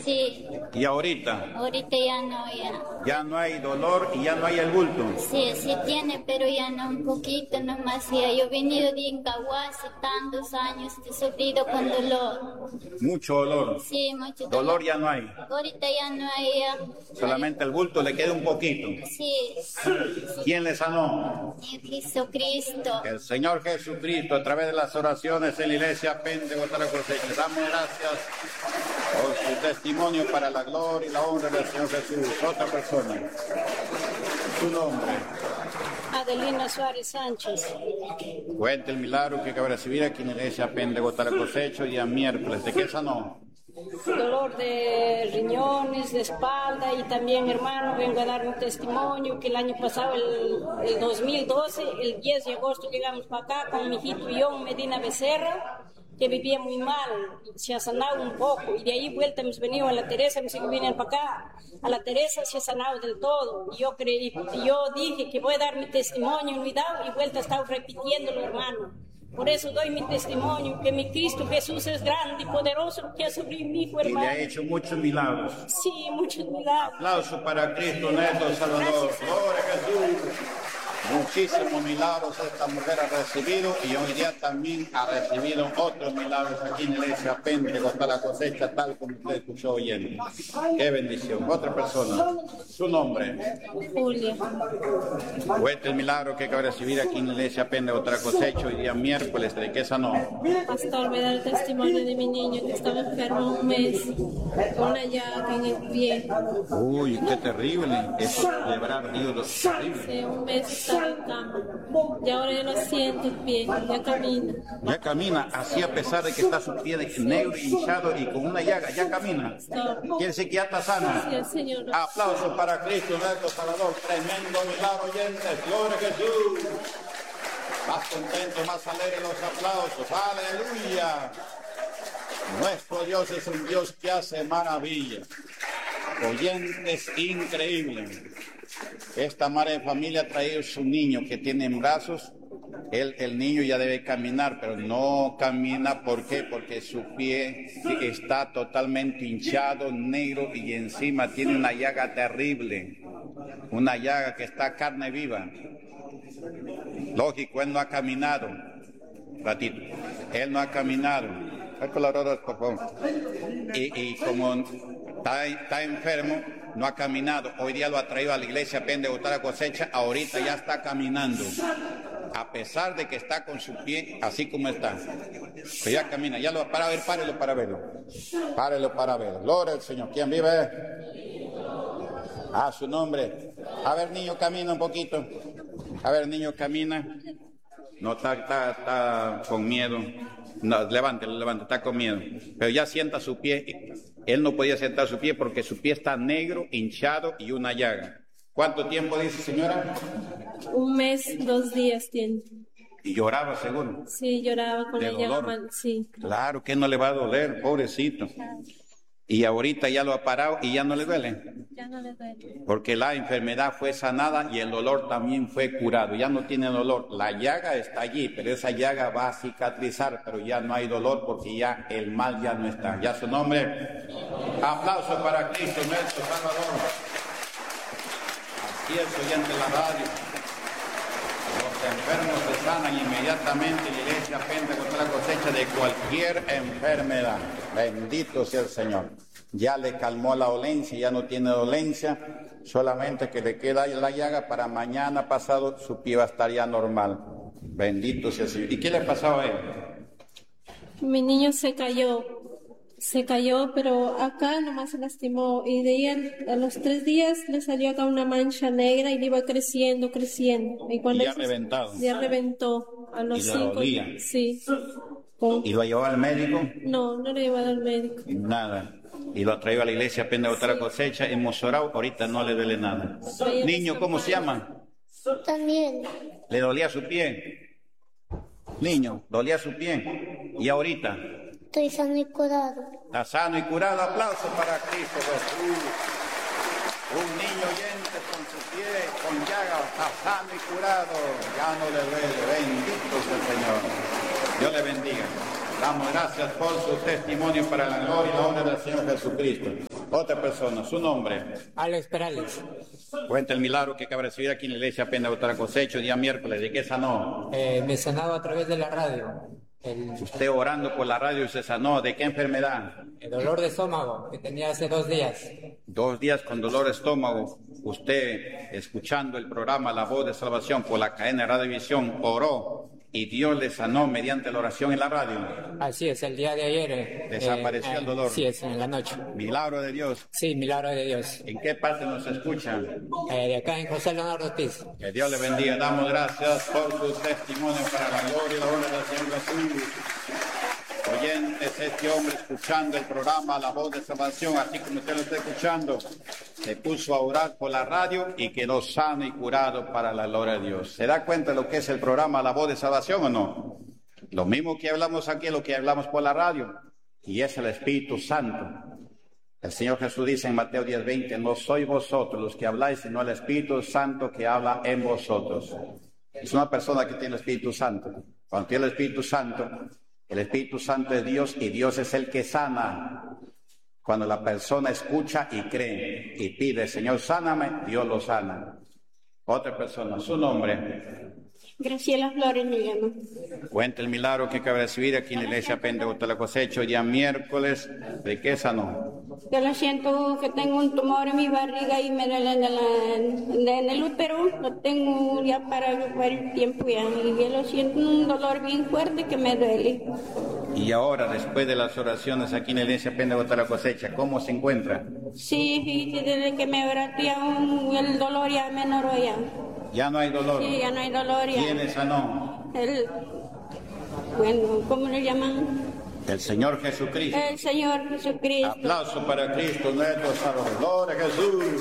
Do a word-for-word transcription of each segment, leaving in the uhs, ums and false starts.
Sí. ¿Y ahorita? Ahorita ya no, ya. Ya no hay dolor y ya no hay el bulto. Sí, sí tiene, pero ya no, un poquito nomás. Ya yo he venido de Incahuasi hace tantos años, he sufrido con dolor. Mucho dolor. Sí, mucho dolor. Dolor ya no hay. Ahorita ya no hay. Ya. Solamente el bulto le queda un poquito. Sí. ¿Quién le sanó? Jesucristo. El Señor Jesucristo, a través de las oraciones en la iglesia Pentecostal Cosecha. Damos gracias por su testimonio para la gloria y la honra del Señor Jesús. Otra persona. Su nombre. Adelina Suárez Sánchez. Cuente el milagro que acaba de recibir aquí en la iglesia Pentecostal Cosecha día miércoles. ¿De qué sanó? Dolor de riñones, de espalda, y también, hermano, vengo a dar un testimonio que el año pasado, el, el dos mil doce, el diez de agosto, llegamos para acá con mi hijito John Medina Becerra, que vivía muy mal, se ha sanado un poco, y de ahí vuelta hemos venido a la Teresa, hemos venido para acá, a la Teresa se ha sanado del todo, y yo creí, yo dije que voy a dar mi testimonio en mi dado, y vuelta he estado repitiéndolo, hermano. Por eso doy mi testimonio, que mi Cristo Jesús es grande y poderoso, que ha sobre mi hijo, hermano. Y le ha hecho muchos milagros. Sí, muchos milagros. Aplauso para Cristo nuestro Salvador. Gloria a Jesús. Muchísimos milagros esta mujer ha recibido, y hoy día también ha recibido otros milagros aquí en la iglesia Pentecostal Cosecha, tal como usted escuchó oyendo. Qué bendición. Otra persona. Su nombre. Julia. Cuente el milagro que acaba de recibir aquí en la iglesia Pentecostal Cosecha hoy día miércoles. ¿De qué sanó? Pastor, me da el testimonio de mi niño que estaba enfermo un mes con una llaga en el pie. Uy, qué terrible. Es celebrar Dios terrible. Sí, un mes estaba en cama. Y ahora ya lo siento el pie, ya camina. Ya camina, así a pesar de que está su pie negro, hinchado y con una llaga, ya camina. Quiere decir que ya está sana. Sí, el Señor. Aplausos para Cristo nuestro Salvador. Tremendo milagro, oyentes. Gloria a Jesús. Más contento, más alegre los aplausos. Aleluya. Nuestro Dios es un Dios que hace maravillas. Oyentes, increíble. Esta madre de familia ha traído su niño que tiene en brazos. El, el niño ya debe caminar, pero no camina. ¿Por qué? Porque su pie está totalmente hinchado, negro, y encima tiene una llaga terrible. Una llaga que está carne viva. Lógico, él no ha caminado. Ratito. Él no ha caminado. Hay colaboradores, por favor. Y, y como está, está enfermo, no ha caminado. Hoy día lo ha traído a la iglesia Pentecostal Cosecha. Ahorita ya está caminando. A pesar de que está con su pie así como está. Pero ya camina. Ya lo para ver, párelo para verlo. Párelo para verlo. Gloria al Señor. ¿Quién vive? Ah, su nombre. A ver, niño, camina un poquito. A ver, niño, camina. No, está, está, está con miedo. No, levántelo, levántelo, está con miedo. Pero ya sienta su pie. Él no podía sentar su pie porque su pie está negro, hinchado y una llaga. ¿Cuánto tiempo dice, señora? Un mes, dos días tiene. Y lloraba, seguro. Sí, lloraba con de la llaga dolor. mal, sí. Claro que no le va a doler, pobrecito. Y ahorita ya lo ha parado y ya no le duele. Ya no le duele. Porque la enfermedad fue sanada y el dolor también fue curado. Ya no tiene dolor. La llaga está allí, pero esa llaga va a cicatrizar, pero ya no hay dolor porque ya el mal ya no está. Ya su nombre. Aplauso para Cristo nuestro Salvador. Así es, oyente de la radio. Los enfermos se sanan inmediatamente en la iglesia Pentecostal Cosecha de cualquier enfermedad. Bendito sea el Señor. Ya le calmó la dolencia, ya no tiene dolencia, solamente que le queda la llaga. Para mañana pasado su pie va a estar ya normal. Bendito sea el Señor. ¿Y qué le pasaba a él? Mi niño se cayó, se cayó, pero acá nomás se lastimó, y de ahí a, a los tres días le salió acá una mancha negra y le iba creciendo, creciendo. Y, cuando y ya eso, reventado. Ya reventó a los ¿Y le cinco. dolía? Sí. Con... ¿Y lo llevó al médico? No, no le llevó al médico. Nada. Y lo ha traído a la iglesia Pentecostal sí. Cosecha, hemos orado, ahorita no le duele nada. Niño, ¿cómo se llama? También. ¿Le dolía su pie? Niño, ¿dolía su pie? ¿Y ahorita? Estoy sano y curado. Está sano y curado. Aplausos para Cristo Jesús. Un niño oyente con su pie, con llaga, está sano y curado. Ya no le duele. Bendito sea el Señor. Dios le bendiga. Damos gracias por su testimonio para la gloria y la honra del Señor Jesucristo. Otra persona, su nombre. Alex Perales. Cuenta el milagro que acaba de recibir aquí en la iglesia Pentecostal Cosecho, día miércoles. ¿De qué sanó? Eh, me sanaba a través de la radio. El, Usted orando por la radio se sanó. ¿De qué enfermedad? el dolor de estómago que tenía hace dos días. Dos días con dolor de estómago. Usted, escuchando el programa La Voz de Salvación por la cadena de Radiovisión, oró y Dios le sanó mediante la oración en la radio. Así es, el día de ayer. Eh, Desapareció eh, el dolor. Sí, es, en la noche. Milagro de Dios. Sí, milagro de Dios. ¿En qué parte nos escuchan? Eh, de acá en José Leonardo Ortiz. Que Dios le bendiga. Damos gracias por su testimonio para la gloria y la honra del Señor Jesús. Oyentes, este hombre escuchando el programa La Voz de Salvación, así como usted lo está escuchando, se puso a orar por la radio y quedó sano y curado para la gloria de Dios. ¿Se da cuenta de lo que es el programa La Voz de Salvación o no? Lo mismo que hablamos aquí es lo que hablamos por la radio, y es el Espíritu Santo. El Señor Jesús dice en Mateo diez veinte, no sois vosotros los que habláis, sino el Espíritu Santo que habla en vosotros. Es una persona que tiene el Espíritu Santo. Cuando tiene el Espíritu Santo, el Espíritu Santo es Dios y Dios es el que sana. Cuando la persona escucha y cree y pide, Señor, sáname, Dios lo sana. Otra persona, su nombre. Graciela Flores me llama. Cuenta el milagro que acaba de recibir aquí en la iglesia Pentecostal Cosecho, ya miércoles. ¿De qué sanó? Yo lo siento que tengo un tumor en mi barriga y me duele en, la, en el útero. Lo tengo ya para varios tiempo ya. Y yo lo siento un dolor bien fuerte que me duele. Y ahora, después de las oraciones aquí en la iglesia Pentecostal Cosecha, ¿cómo se encuentra? Sí, fíjate, desde que me oraté aún el dolor ya menoró ya. Ya no hay dolor. Sí, ya no hay dolor ya. ¿Quién le sanó? El, bueno, ¿cómo le llaman? El Señor Jesucristo. El Señor Jesucristo. Aplauso para Cristo nuestro Salvador. Gloria a Jesús.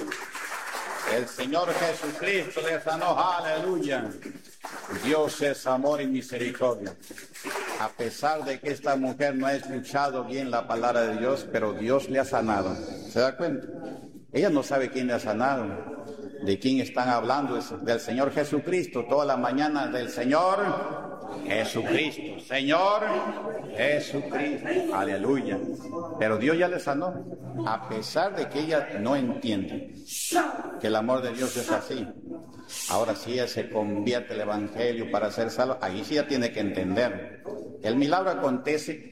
El Señor Jesucristo le sanó. Aleluya. Dios es amor y misericordia. A pesar de que esta mujer no ha escuchado bien la palabra de Dios, pero Dios le ha sanado. ¿Se da cuenta? Ella no sabe quién le ha sanado. ¿De quién están hablando? Es del Señor Jesucristo. Toda la mañana del Señor Jesucristo. Señor Jesucristo. Aleluya. Pero Dios ya le sanó. A pesar de que ella no entiende que el amor de Dios es así. Ahora sí ella se convierte el Evangelio para ser salvo. Ahí sí ya tiene que entender. El milagro acontece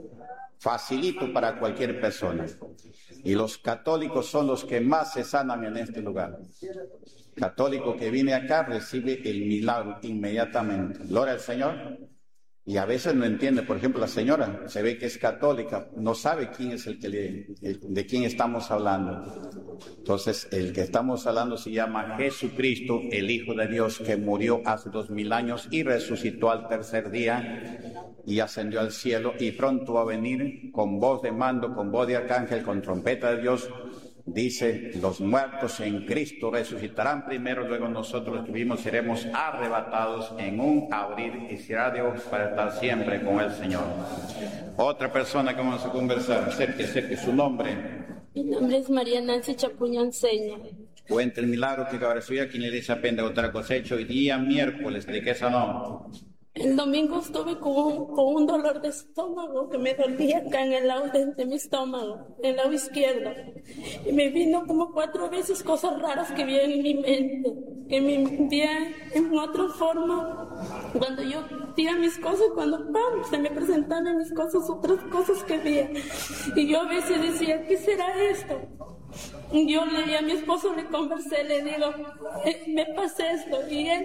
facilito para cualquier persona. Y los católicos son los que más se sanan en este lugar. Católico que viene acá recibe el milagro inmediatamente. Gloria al Señor. Y a veces no entiende. Por ejemplo, la señora se ve que es católica, no sabe quién es el que le, el, de quién estamos hablando. Entonces, el que estamos hablando se llama Jesucristo, el Hijo de Dios, que murió hace dos mil años y resucitó al tercer día y ascendió al cielo, y pronto va a venir con voz de mando, con voz de arcángel, con trompeta de Dios. Dice, los muertos en Cristo resucitarán primero, luego nosotros los que vivimos seremos arrebatados en un abrir y cerrar de ojos para estar siempre con el Señor. Otra persona que vamos a conversar, acerque, acerque su nombre. Mi nombre es María Nancy Chapuñán Seña. Cuenta el milagro que acaba de recibir aquí en la iglesia Pentecostal Cosecho, hoy día miércoles. ¿De qué sanó? El domingo estuve con un, con un dolor de estómago que me dolía acá en el lado de, de mi estómago, en el lado izquierdo. Y me vino como cuatro veces cosas raras que vi en mi mente, que me envían en otra forma. Cuando yo tira mis cosas, cuando ¡pam! Se me presentaban mis cosas, otras cosas que vi. Y yo a veces decía, ¿qué será esto? Y yo le di a mi esposo, le conversé, le digo, eh, me pasa esto. Y él...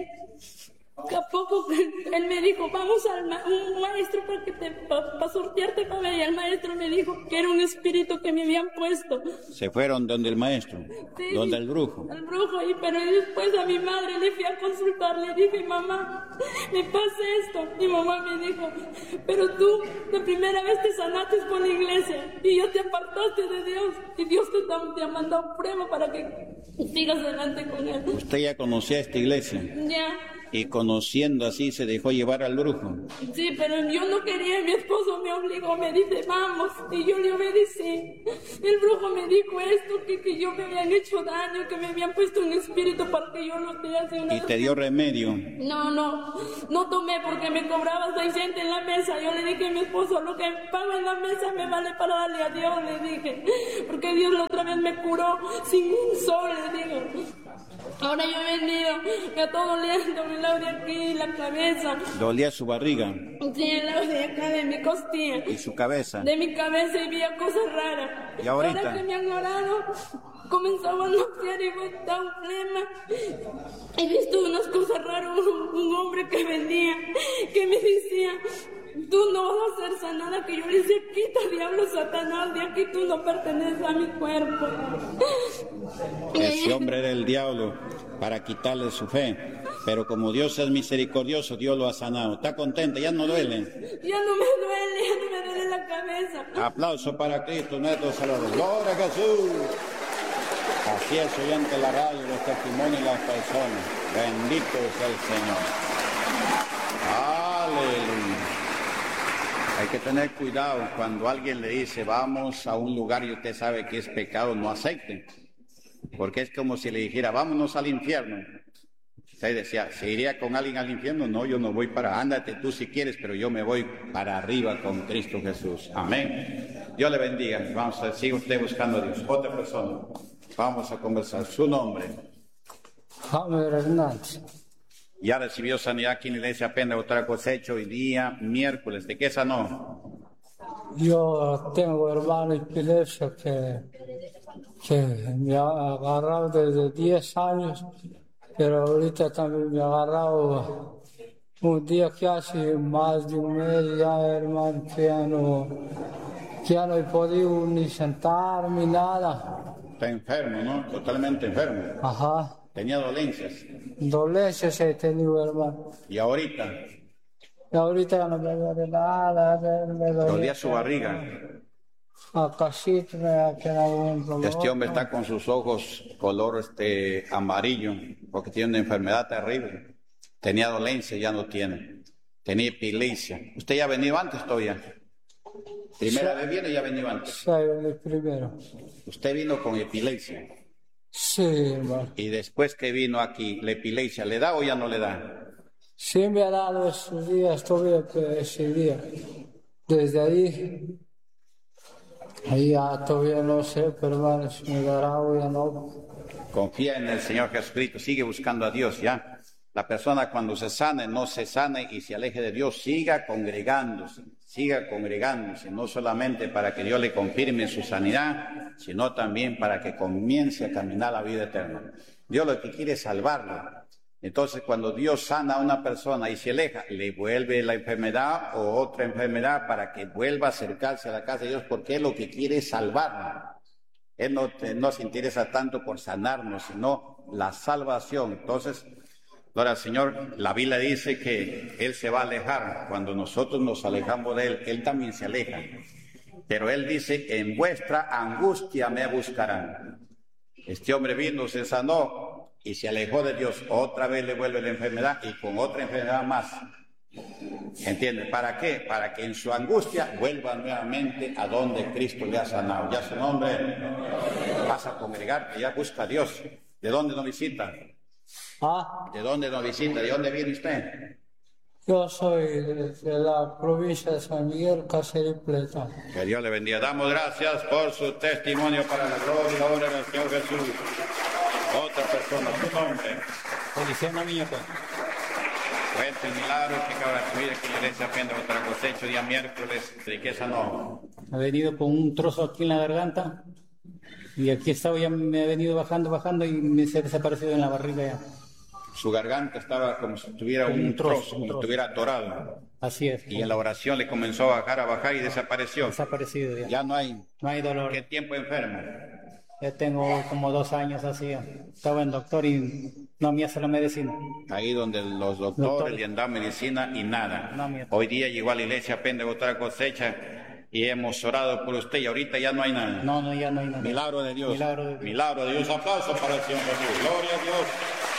a poco él me dijo, vamos al ma un maestro para que te para pa sortearte para ver. Y el maestro me dijo que era un espíritu que me habían puesto. Se fueron donde el maestro, sí, donde el brujo. El brujo, y pero después a mi madre le fui a consultar, le dije, mamá, me pasa esto. Mi mamá me dijo, pero tú de primera vez te sanaste por la iglesia y ya te apartaste de Dios, y Dios te, te ha mandado prueba para que sigas adelante con él. ¿Usted ya conocía esta iglesia? Ya. Y conociendo así se dejó llevar al brujo. Sí, pero yo no quería, mi esposo me obligó, me dice, vamos, y yo le obedecí. El brujo me dijo esto, que, que yo me habían hecho daño, que me habían puesto un espíritu para que yo no esté haciendo. ¿Y te dio remedio? No, no, no tomé porque me cobraba seiscientos en la mesa. Yo le dije a mi esposo, lo que pago en la mesa me vale para darle a Dios, le dije. Porque Dios la otra vez vez me curó sin un sol, le digo. Ahora yo he venido, me está doliendo el lado de aquí, la cabeza. ¿Dolía su barriga? Sí, el lado de acá, de mi costilla. ¿Y su cabeza? De mi cabeza y veía cosas raras. ¿Y ahorita? Ahora que me han orado, comenzaba a noquear y botaba un flema. He visto unas cosas raras, un, un hombre que venía, que me decía, tú no vas a hacer sanada, que yo le decía, quita diablo Satanás, de aquí tú no perteneces a mi cuerpo. Ese hombre era el diablo para quitarle su fe, pero como Dios es misericordioso, Dios lo ha sanado. ¿Está contenta? ¿Ya no duele? Ya no me duele, ya no me duele la cabeza. Aplauso para Cristo nuestro Salvador. ¡Gloria a Jesús! Así es, oyente la radio, los testimonios y las personas. Bendito es el Señor. Aleluya. Hay que tener cuidado cuando alguien le dice, vamos a un lugar y usted sabe que es pecado, no acepte. Porque es como si le dijera, vámonos al infierno. Usted decía, ¿se iría con alguien al infierno? No, yo no voy para, ándate tú si quieres, pero yo me voy para arriba con Cristo Jesús. Amén. Dios le bendiga. Vamos a sigue usted buscando a Dios. Otra persona. Vamos a conversar. Su nombre. Javier Hernández. Ya recibió sanidad aquí en la iglesia apenas otra cosecha hoy día, miércoles. ¿De qué sanó? Yo tengo hermano epilepsia que, que me ha agarrado desde diez años, pero ahorita también me ha agarrado un día que hace más de un mes ya, hermano, que ya no, que ya no he podido ni sentarme ni nada. Está enfermo, ¿no? Totalmente enfermo. Ajá. Tenía dolencias. Dolencias he tenido, hermano. ¿Y ahorita? Y ahorita ya no me duele nada. Me duele. ¿Dolía su barriga? Acá sí me queda un dolor. Este hombre está con sus ojos color este amarillo, porque tiene una enfermedad terrible. Tenía dolencia, ya no tiene. Tenía epilepsia. ¿Usted ya ha venido antes todavía? ¿Primera sí. vez viene o ya ha venido antes? Sí, el primero. ¿Usted vino con epilepsia? Sí, hermano. Y después que vino aquí, ¿la epilepsia le da o ya no le da? Sí me ha dado esos días, todavía ese día. Desde ahí, ahí ya todavía no sé, pero hermano, si me dará o ya no. Confía en el Señor Jesucristo, sigue buscando a Dios, ¿ya? La persona cuando se sane, no se sane y se aleje de Dios, siga congregándose, siga congregándose, no solamente para que Dios le confirme su sanidad, sino también para que comience a caminar la vida eterna. Dios lo que quiere es salvarlo. Entonces, cuando Dios sana a una persona y se aleja, le vuelve la enfermedad o otra enfermedad para que vuelva a acercarse a la casa de Dios, porque Él lo que quiere es salvarnos. Él no, no se interesa tanto por sanarnos, sino la salvación. Entonces, ahora, Señor, la Biblia dice que Él se va a alejar. Cuando nosotros nos alejamos de Él, Él también se aleja. Pero Él dice, en vuestra angustia me buscarán. Este hombre vino, se sanó y se alejó de Dios. Otra vez le vuelve la enfermedad y con otra enfermedad más. ¿Entiendes? ¿Para qué? Para que en su angustia vuelva nuevamente a donde Cristo le ha sanado. Ya su nombre, vas a congregarte, ya busca a Dios. ¿De dónde nos visita? ¿Ah? ¿De dónde nos visita? ¿De dónde viene usted? Yo soy de, de la provincia de San Miguel, Caceripleto. Que Dios le bendiga. Damos gracias por su testimonio para la gloria y la honra del Señor Jesús. Otra persona, su nombre. Feliciano Miñoco. Cuente el milagro que acaba de recibir aquí en la iglesia Penda otra cosecha, día miércoles, de qué sanó. Ha venido con un trozo aquí en la garganta y aquí estaba, ya me ha venido bajando, bajando y me se ha desaparecido en la barriga ya. Su garganta estaba como si tuviera un, un trozo, trozo, como si estuviera atorado. Así es. Y en la oración le comenzó a bajar, a bajar y desapareció. Desaparecido ya. Ya no hay. No hay dolor. ¿Qué tiempo enfermo? Ya tengo como dos años así. Estaba en doctor y no me hace la medicina. Ahí donde los doctores Doctor. le han dado medicina y nada. No, Hoy día llegó a la iglesia Penda otra cosecha y hemos orado por usted y ahorita ya no hay nada. No, no, ya no hay nada. Milagro de Dios. Milagro de Dios. Milagro de Dios. Aplauso para el Señor Jesús. Gloria a Dios.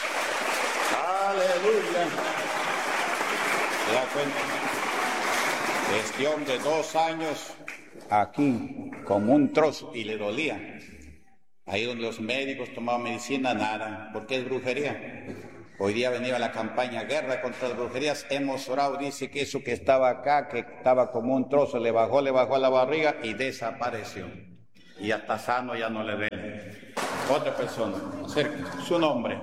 Aleluya. ¿Se da cuenta? Este hombre de dos años aquí como un trozo y le dolía. Ahí donde los médicos tomaban medicina, nada, porque es brujería. Hoy día venía la campaña Guerra contra las Brujerías, hemos orado, dice que eso que estaba acá, que estaba como un trozo, le bajó, le bajó a la barriga y desapareció. y ya está sano, ya no le duele. Otra persona, acerca, su nombre.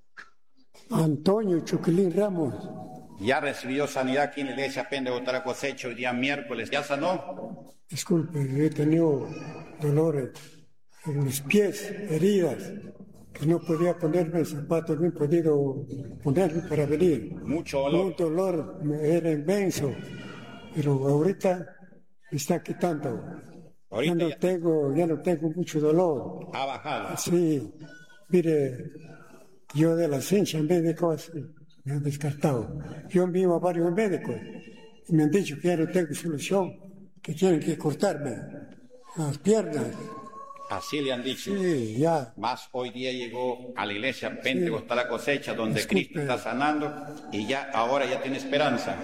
Antonio Chuquilín Ramos. Ya recibió sanidad aquí en la iglesia Pentecoste la Cosecha hoy día miércoles. ¿Ya sanó? Disculpe, he tenido dolores en mis pies, heridas, que no podía ponerme el zapato, no he podido ponerme para venir. Mucho dolor. Un dolor me era inmenso, pero ahorita me está quitando. Ahorita ya no ya... tengo, ya no tengo mucho dolor. Ha bajado. Sí, mire, yo de la ciencia médico así, me han descartado. Yo vivo a varios médicos y me han dicho que ya no tengo solución, que tienen que cortarme las piernas. Así le han dicho. Sí, ya. Más hoy día llegó a la iglesia Pentecoste la Cosecha, donde Disculpe. Cristo está sanando, y ya ahora ya tiene esperanza.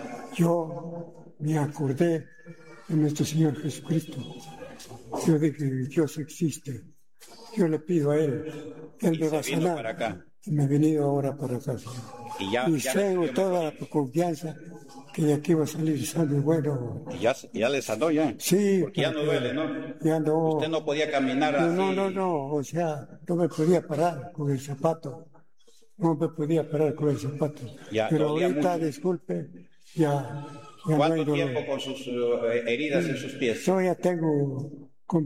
Yo me acordé de nuestro Señor Jesucristo. Yo dije, Dios existe. Yo le pido a Él, Él me va a sanar. Para acá. Y me he venido ahora para acá. Y, ya, y ya tengo toda la confianza que de aquí va a salir sano y bueno. ¿Y ya, ya le sanó ya? Sí. Porque ya no duele, ¿no? Ya no. Usted no podía caminar así. No, no, no, o sea, no me podía parar con el zapato. No me podía parar con el zapato. Ya, pero ahorita, mucho. Disculpe, ya, ya ¿Cuánto no hay tiempo con sus uh, heridas sí. en sus pies? Yo ya tengo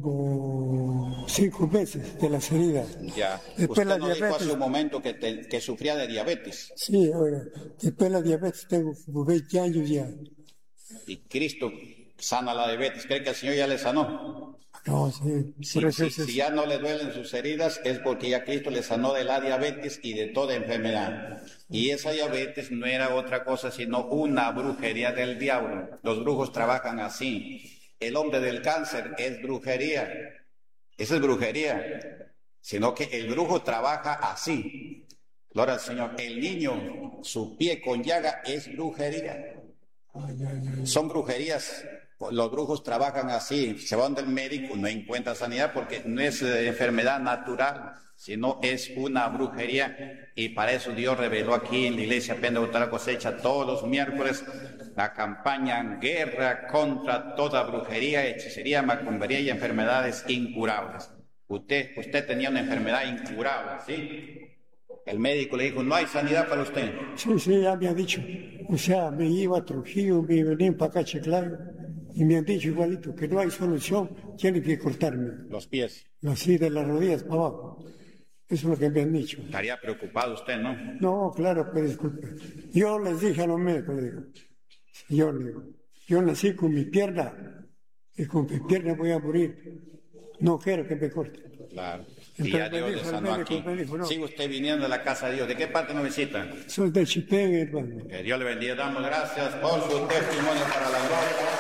como cinco meses de las heridas. Ya. Después ¿Usted la no diabetes. dijo hace un momento que, te, que sufría de diabetes? Sí, oiga, después la diabetes tengo como veinte años ya. Y Cristo sana la diabetes. ¿Cree que el Señor ya le sanó? No, sí. Sí, Por sí, eso si ya no le duelen sus heridas es porque ya Cristo le sanó de la diabetes y de toda enfermedad. Y esa diabetes no era otra cosa sino una brujería del diablo. Los brujos trabajan así. El hombre del cáncer es brujería. Esa es brujería. Sino que el brujo trabaja así. Gloria al Señor. El niño, su pie con llaga es brujería. Son brujerías. Los brujos trabajan así. Se van del médico, no encuentra sanidad porque no es eh, enfermedad natural, sino es una brujería. Y para eso Dios reveló aquí en la iglesia Pentecoste la Cosecha todos los miércoles la campaña Guerra contra toda brujería, hechicería, macumbería y enfermedades incurables. Usted, usted tenía una enfermedad incurable, ¿sí? El médico le dijo, no hay sanidad para usted. Sí, sí, ya me ha dicho. O sea, me iba a Trujillo, me venía para acá a Chiclayo, y me han dicho igualito que no hay solución, tienen que cortarme. Los pies. Así de las rodillas para abajo. Eso es lo que me han dicho. Estaría preocupado usted, ¿no? No, claro, pero disculpe. Yo les dije a los médicos, digo, yo le digo, yo nací con mi pierna, y con mi pierna voy a morir. No quiero que me corten. Claro. Y ya Dios le sanó aquí. Dijo, no. Sigue usted viniendo a la casa de Dios. ¿De qué parte nos visita? Soy de Chipén, hermano. Que Dios le bendiga. Damos gracias por su testimonio para la gloria.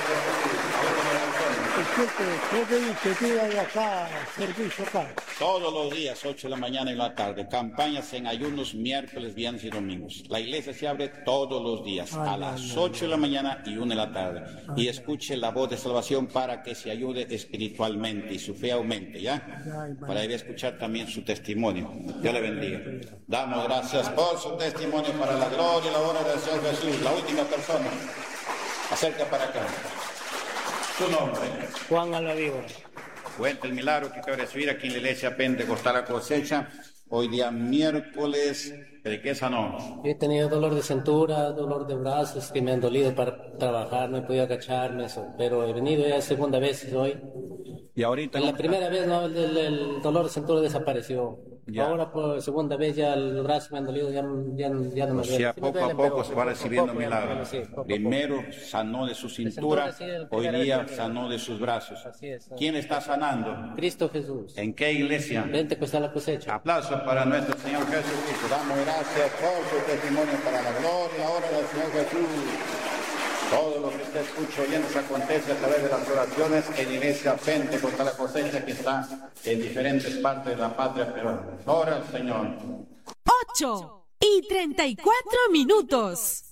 ¿Qué día hay acá, servicio acá? Todos los días, ocho de la mañana y la tarde. Campañas en ayunos miércoles, viernes y domingos. La iglesia se abre todos los días, ay, a las ay, ocho de la mañana y una de la tarde. Ay, y escuche la voz de salvación para que se ayude espiritualmente y su fe aumente, ¿ya? Ay, para ir a escuchar también su testimonio. Dios le bendiga. Damos gracias por su testimonio para la gloria y la honra del Señor Jesús. La última persona. Acerca para acá. Su nombre. Juan Alavivo. Cuenta el milagro que acaba de recibir aquí en la iglesia Pentecoste la Cosecha. Hoy día miércoles, ¿de qué sanó? Yo he tenido dolor de cintura, dolor de brazos que me han dolido para trabajar, no he podido agacharme, eso, pero he venido ya segunda vez hoy. ¿Y ahorita? En la primera vez no, el, el, el dolor de cintura desapareció. Ya. Ahora por segunda vez ya los brazos me han dolido, ya, ya, ya no me duele. O sea, sí poco a poco pero, se va recibiendo milagros. Sí, Primero sanó de su cintura, de cintura, sí, hoy día sanó de sus brazos. Así es, así ¿Quién está sanando? Cristo Jesús. ¿En qué iglesia? Pentecoste la Cosecha. Aplausos para nuestro Señor Jesucristo. Damos gracias por su testimonio para la gloria ahora del Señor Jesús. Todo lo que usted escucha oyendo se acontece a través de las oraciones en iglesia Pentecoste la Cosecha que está en diferentes partes de la patria peruana. Ora al Señor. ocho y treinta y cuatro minutos.